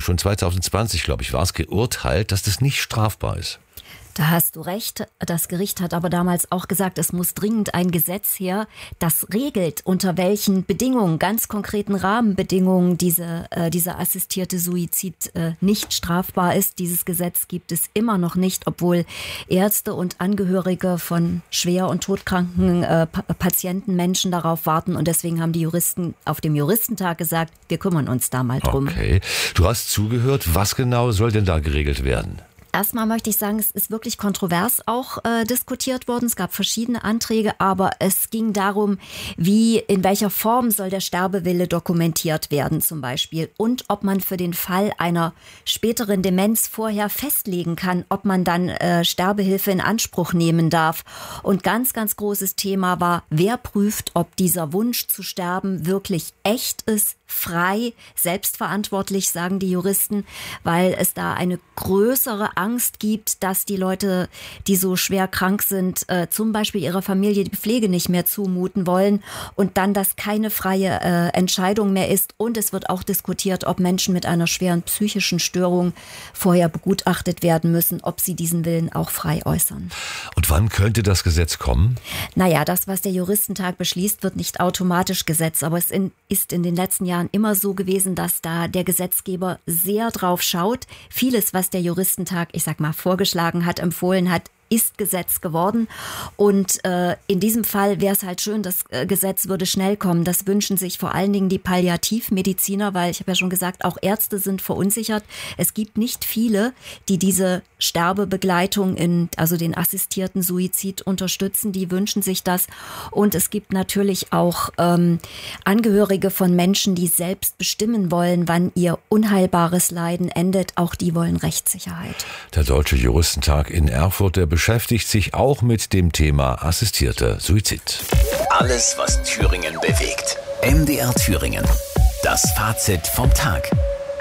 schon 2020, glaube ich, war es geurteilt, dass das nicht strafbar ist. Da hast du recht. Das Gericht hat aber damals auch gesagt, es muss dringend ein Gesetz her, das regelt, unter welchen Bedingungen, ganz konkreten Rahmenbedingungen dieser assistierte Suizid nicht strafbar ist. Dieses Gesetz gibt es immer noch nicht, obwohl Ärzte und Angehörige von schwer und todkranken Patienten, Menschen darauf warten. Und deswegen haben die Juristen auf dem Juristentag gesagt, wir kümmern uns da mal drum. Okay, du hast zugehört. Was genau soll denn da geregelt werden? Erstmal möchte ich sagen, es ist wirklich kontrovers auch diskutiert worden. Es gab verschiedene Anträge, aber es ging darum, in welcher Form soll der Sterbewille dokumentiert werden zum Beispiel und ob man für den Fall einer späteren Demenz vorher festlegen kann, ob man dann Sterbehilfe in Anspruch nehmen darf. Und ganz, ganz großes Thema war, wer prüft, ob dieser Wunsch zu sterben wirklich echt ist, frei, selbstverantwortlich, sagen die Juristen, weil es da eine größere Angst gibt, dass die Leute, die so schwer krank sind, zum Beispiel ihrer Familie die Pflege nicht mehr zumuten wollen und dann das keine freie Entscheidung mehr ist. Und es wird auch diskutiert, ob Menschen mit einer schweren psychischen Störung vorher begutachtet werden müssen, ob sie diesen Willen auch frei äußern. Und wann könnte das Gesetz kommen? Naja, das, was der Juristentag beschließt, wird nicht automatisch Gesetz, aber es ist in den letzten Jahren immer so gewesen, dass da der Gesetzgeber sehr drauf schaut. Vieles, was der Juristentag, vorgeschlagen hat, empfohlen hat, ist Gesetz geworden. Und in diesem Fall wäre es halt schön, das Gesetz würde schnell kommen. Das wünschen sich vor allen Dingen die Palliativmediziner, weil ich habe ja schon gesagt, auch Ärzte sind verunsichert. Es gibt nicht viele, die diese Sterbebegleitung also den assistierten Suizid unterstützen. Die wünschen sich das. Und es gibt natürlich auch Angehörige von Menschen, die selbst bestimmen wollen, wann ihr unheilbares Leiden endet. Auch die wollen Rechtssicherheit. Der Deutsche Juristentag in Erfurt, der beschäftigt sich auch mit dem Thema assistierter Suizid. Alles, was Thüringen bewegt. MDR Thüringen. Das Fazit vom Tag.